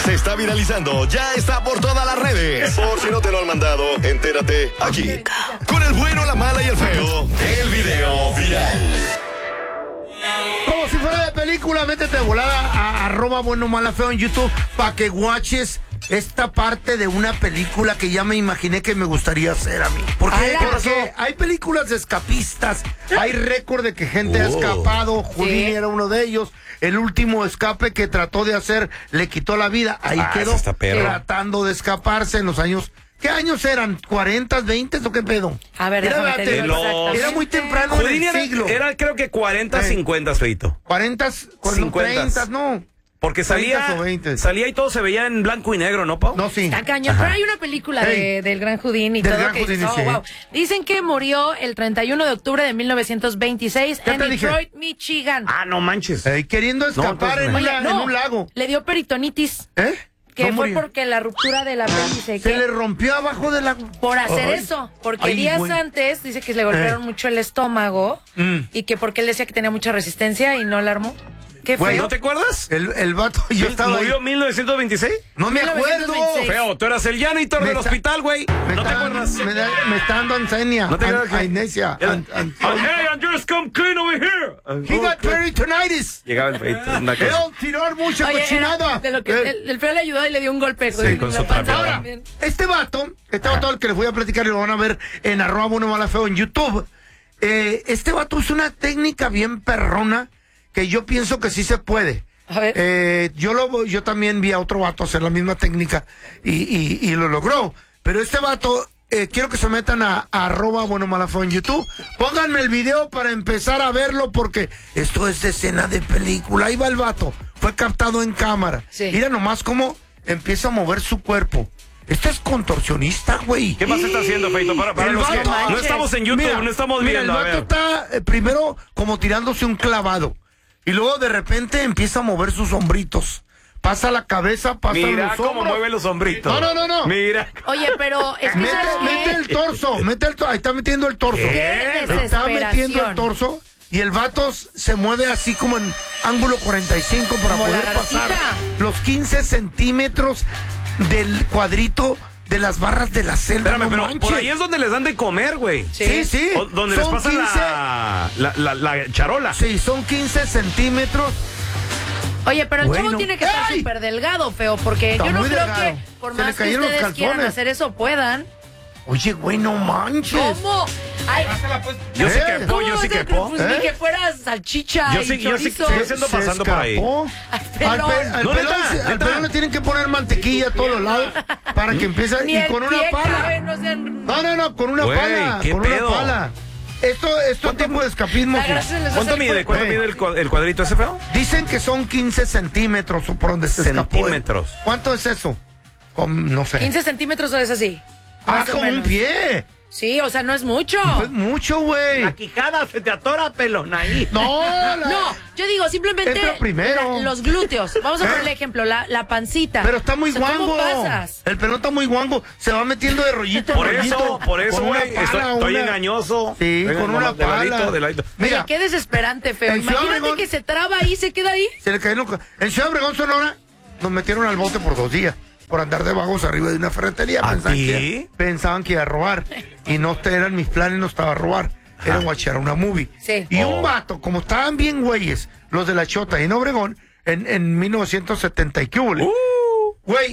se está viralizando, ya está por todas las redes. Por si no te lo han mandado, entérate aquí. Con el bueno, la mala y el feo, el video viral. Como si fuera de película, métete de volada a @bueno, mala, feo en YouTube para que watches esta parte de una película que ya me imaginé que me gustaría hacer a mí. ¿Por qué? Porque hay películas escapistas, hay récord de que gente ha escapado, Houdini era uno de ellos. El último escape que trató de hacer le quitó la vida, ahí quedó tratando de escaparse en los años. ¿Qué años eran? ¿40, 20 o qué pedo? A ver, era muy temprano en el siglo. Era creo que 40, 50, feito. 40, 30, no. Porque salía y todo se veía en blanco y negro, ¿no, Pau? No, sí. Está cañón, pero hay una película del Gran Houdini y todo Gran que Houdini, dices, sí. wow. Dicen que murió el 31 de octubre de 1926 en Detroit, Michigan. Ah, no manches. Queriendo escapar en un lago. Le dio peritonitis. Que fue porque la ruptura del apéndice. Se le rompió abajo del lago. Por hacer eso. Porque días antes dice que le golpearon mucho el estómago y que porque él decía que tenía mucha resistencia y no la armó. ¿Qué fue? ¿No te acuerdas? El vato, yo estaba ¿Murió ahí. en 1926? No me acuerdo. Feo, tú eras el janitor del hospital, güey. ¿No te acuerdas? Me está dando amnesia. ¿No te acuerdas? Amnesia. Hey, Andres, come clean over here. He got peritonitis. Llegaba el feito. Él tiró mucha cochinada. De lo que el feo le ayudó y le dio un golpe. Sí, con su panza. Ahora, este vato al que les voy a platicar y lo van a ver en @bueno, mala, feo en YouTube. Este vato es una técnica bien perrona que yo pienso que sí se puede. A ver. Yo también vi a otro vato hacer la misma técnica y lo logró. Pero este vato, quiero que se metan a @bueno, mala, feo en YouTube. Pónganme el video para empezar a verlo porque esto es de escena de película. Ahí va el vato. Fue captado en cámara. Sí. Mira nomás cómo empieza a mover su cuerpo. Este es contorsionista, güey. ¿Qué más está haciendo, Feito? Para los que no estamos en YouTube, no estamos viendo. El vato está primero como tirándose un clavado. Y luego de repente empieza a mover sus hombritos. Pasa la cabeza, pasa los hombros. Mira cómo mueve los hombritos. No. Mira. Oye, pero es que mete el torso, ahí está metiendo el torso. Está metiendo el torso y el vato se mueve así como en ángulo 45 para como poder pasar los 15 centímetros del cuadrito de las barras de la celda. Espérame, pero por ahí es donde les dan de comer, güey. Sí. Donde les pasan la charola. Sí, son 15 centímetros. Oye, pero el chavo tiene que estar súper delgado, feo, porque Está yo no muy creo delgado. que por Se le más que cayeron los ustedes quieran calzones. hacer eso, puedan. Oye, güey, no manches. ¿Cómo? Ay, Yo sí que ¿cómo yo sí vas a- que pues ni que fueras salchicha Yo y sí chorizo. siendo pasando por ahí. Al pelón le tienen que poner mantequilla a todos los lados para que empiece Ni y el con una pie pala. cabe, no sean... No, con una Güey, pala. ¿qué Con pedo? una pala. Esto tipo de escapismo. La grasa les ¿Cuánto hace mide? por- ¿Cuánto mide el cuadrito ese, feo? Dicen que son 15 centímetros por donde se escapó. Centímetros. ¿Cuánto es eso? No sé. 15 centímetros o es así. Más o como un menos. pie. Sí, o sea, no es mucho. Es mucho, güey. quijada se te atora, pelón, ahí. No, No, yo digo simplemente Entra primero. los glúteos. Vamos a ponerle ejemplo, la pancita. Pero está muy O sea, ¿cómo guango. pasas? El pelón está muy guango. Se va metiendo de rollito en Por rollito. eso, Con una güey, pala, estoy una- engañoso. Sí, Venga, con una de ladito, pala. de ladito. Mira, Oye, qué desesperante, feo. en Ciudad Imagínate Obregón- que se traba ahí, se queda ahí. se le cayeron. En Ciudad Obregón, Sonora, nos metieron al bote por 2 días. Por andar de vagos arriba de una ferretería. ¿A Pensaban que iba a robar. Y no eran mis planes, no estaba a robar. Era guachar una movie. Sí. Y un vato, como estaban bien güeyes, los de la Chota y en Obregón, en 1970 y qué hubo,